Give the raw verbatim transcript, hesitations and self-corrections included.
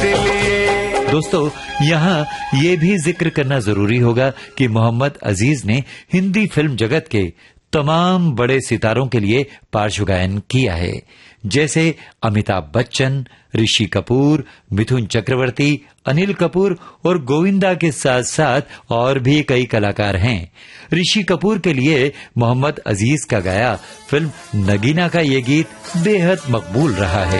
इसलिए। दोस्तों, यहाँ ये भी जिक्र करना जरूरी होगा कि मोहम्मद अजीज ने हिंदी फिल्म जगत के तमाम बड़े सितारों के लिए पार्श्व गायन किया है, जैसे अमिताभ बच्चन, ऋषि कपूर, मिथुन चक्रवर्ती, अनिल कपूर और गोविंदा के साथ साथ और भी कई कलाकार हैं। ऋषि कपूर के लिए मोहम्मद अजीज का गाया फिल्म नगीना का ये गीत बेहद मकबूल रहा है।